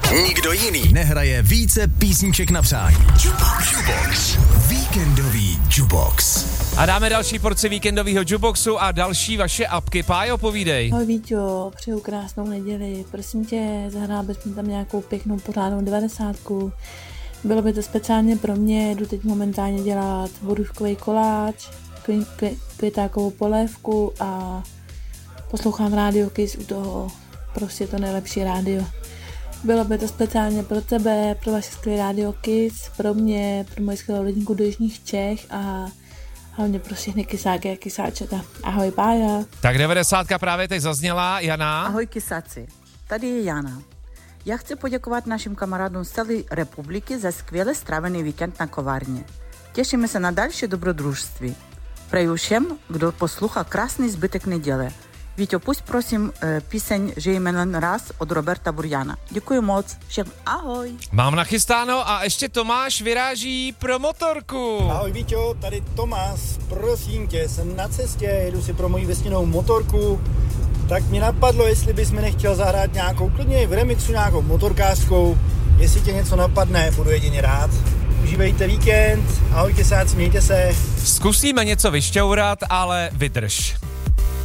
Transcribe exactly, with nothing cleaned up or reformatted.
Nikdo jiný nehraje více písniček na přání. Jukebox. Jukebox. Víkendový Jukebox. A dáme další porci víkendového Jukeboxu a další vaše apky. Pájo, povídej. Ahoj Víťo, přeju krásnou neděli. Prosím tě, zahrál bys mi tam nějakou pěknou pořádnou devadesátku. Bylo by to speciálně pro mě, jdu teď momentálně dělat borůvkový koláč, květákovou polévku a poslouchám Radio Kiss u toho, prostě to nejlepší rádio. Bylo by to speciálně pro tebe, pro vaše skvělé Radio Kiss, pro mě, pro moji skvělou rodinku do Jižních Čech a hlavně pro všechny kysáky a kysáčeta. Ahoj, Pája. Tak devadesátka právě teď zazněla, Jana. Ahoj kysáci, tady je Jana. Já chci poděkovat našim kamarádům z celé republiky za skvěle strávený víkend na kovárně. Těšíme se na další dobrodružství. Přeju všem, kdo poslouchá krásný zbytek neděle. Víťo, pusť prosím píseň Žijeme jen raz od Roberta Burjana. Děkuji moc, všem ahoj. Mám nachystáno a ještě Tomáš vyráží pro motorku. Ahoj Víťo, tady Tomáš, prosím tě, jsem na cestě, jedu si pro moji vesninou motorku, tak mě napadlo, jestli bys mi nechtěl zahrát nějakou, klidně v remixu nějakou motorkářskou, jestli tě něco napadne, budu jedině rád. Užívejte víkend, ahoj kysáci, mějte se. Zkusíme něco vyšťourat, ale vydrž.